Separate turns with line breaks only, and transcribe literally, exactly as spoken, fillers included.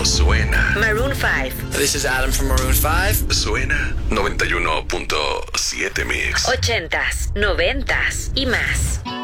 Suena.
Maroon five.
This is Adam from Maroon five.
Suena noventa y uno punto siete Mix.
Ochentas, noventas y más.